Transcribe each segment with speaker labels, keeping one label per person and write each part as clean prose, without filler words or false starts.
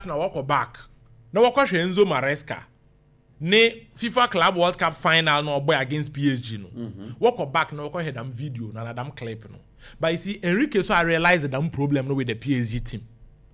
Speaker 1: na walk back. Na walk Enzo Maresca. Ne FIFA Club World Cup final no boy against PSG no. Walk back na walk head am video na them clip no. But you see Enrique so I realized that problem no with the PSG team.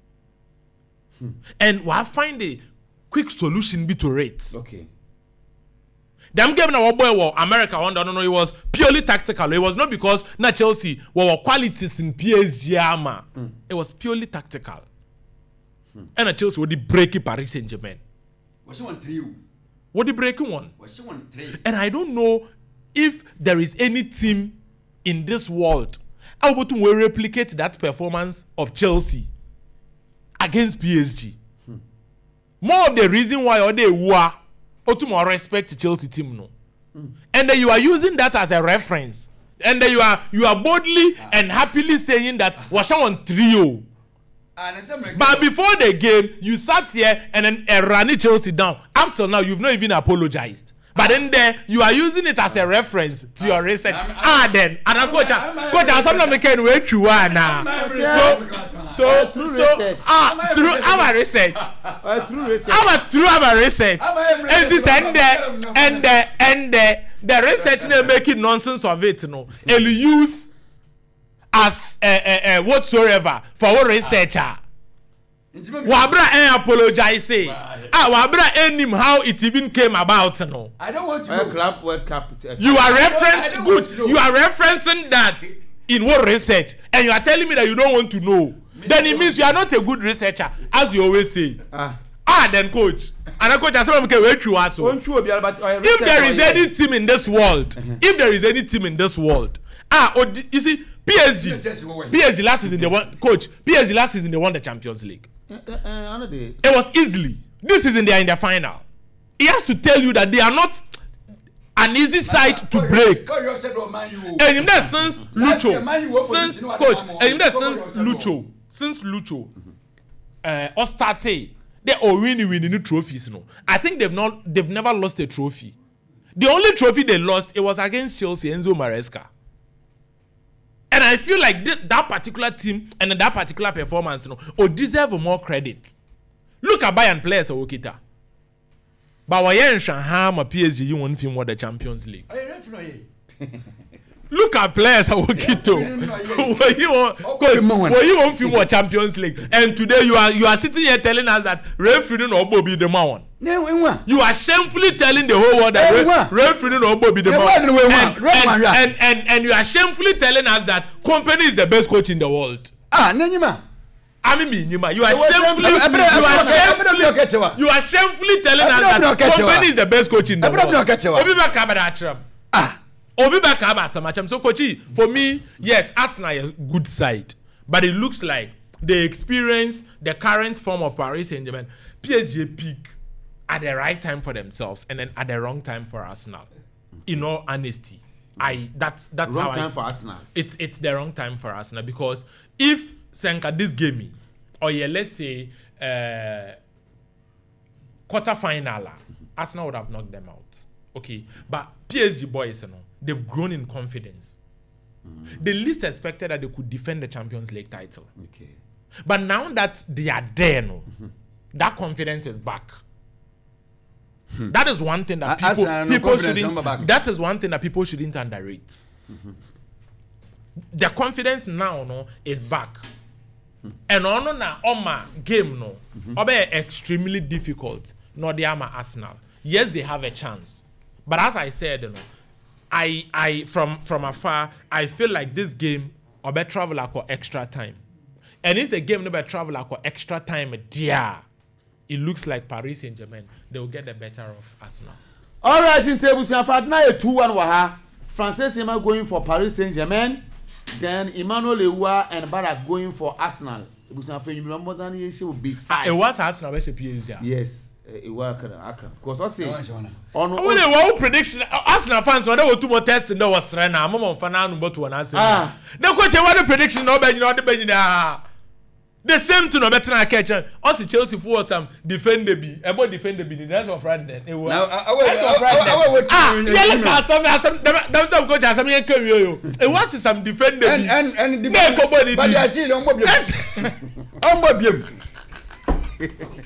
Speaker 1: And we find a quick solution be to rates.
Speaker 2: Okay.
Speaker 1: Them game na boy America won no it was purely tactical. It was not because na Chelsea were qualities in PSG ama. It was purely tactical. And a Chelsea would break Paris Saint-Germain.
Speaker 3: Was she won 3?
Speaker 1: What the breaking one?
Speaker 3: Was she won 3?
Speaker 1: And I don't know if there is any team in this world able to replicate that performance of Chelsea against PSG. More of the reason why they were or to more respect the Chelsea team no. And then you are using that as a reference. And then you are boldly and happily saying that Washa won 3-0. But before the game, you sat here and then ran Chelsea down. Up till now, you've not even apologized. But then there, you are using it as a reference to your research. Then, and coach, I'm making way through now. So through research. Through our research. Through our research. And this and the research they making nonsense of it, you know. And use as whatsoever for our researcher. Wabra apologize say. Wabra him how it even came about, no.
Speaker 3: I don't want to know.
Speaker 2: Club World Cup.
Speaker 1: You are referencing good. You are referencing that in what research, and you are telling me that you don't want to know. Then it means you are not a good researcher, as you always say. Then coach. And coach, as well, if there is any team in this world, you see, PSG last season they won. Coach, PSG last season they won the Champions League. It was easily. This season they are in the final. He has to tell you that they are not an easy side to break. And in that sense, since Lucho, Ostate, they are winning trophies. No, I think they've never lost a trophy. The only trophy they lost it was against Chelsea, Enzo Maresca. And I feel like that particular team and that particular performance, you know, deserve more credit. Look at Bayern players of Okita. But why in Shanghai or PSG you won't film the Champions League? Look at players of Okito. Where you won't film what Champions League. And today you are sitting here telling us that referee no Bobby the man. You are shamefully telling the whole world that referee no Bobby the man. And you are shamefully telling us that Company is the best coach in the world. You are shamefully telling us that Company is the best coach in the world. So coachy, for me, yes, Arsenal is a good side, but it looks like they experience the current form of Paris Saint-Germain. PSG peak at the right time for themselves, and then at the wrong time for Arsenal. In all honesty, that's
Speaker 2: wrong
Speaker 1: how
Speaker 2: time for Arsenal.
Speaker 1: It's the wrong time for Arsenal because if Senka this game, or let's say quarter-final, Arsenal would have knocked them out. Okay, but PSG boys, you know, they've grown in confidence. They least expected that they could defend the Champions League title.
Speaker 2: Okay,
Speaker 1: but now that they are there, no, that confidence is back. That is one thing that people shouldn't. That is one thing that people shouldn't underrate. The confidence now, no, is back. And on my game, no, be extremely difficult. No, they are Arsenal. Yes, they have a chance. But as I said, you know, I from afar, I feel like this game or better travel like extra time. And if the game no better travel like extra time, dear, it looks like Paris Saint-Germain, they will get the better of Arsenal.
Speaker 2: All right, in table, now a 2-1 waha. Francis Emma going for Paris Saint-Germain, then Emmanuel Lewa and Barak going for Arsenal. It was
Speaker 1: Arsenal versus PSG.
Speaker 2: Yes. It work because I say
Speaker 1: on one prediction Arsenal fans no dey too much test no was na mama fan anu but one answer the coach what prediction no be the same thing no better na catch us Chelsea for some defend the rest of friend then coach asam yen come yo it was some defend the
Speaker 3: and but you see no more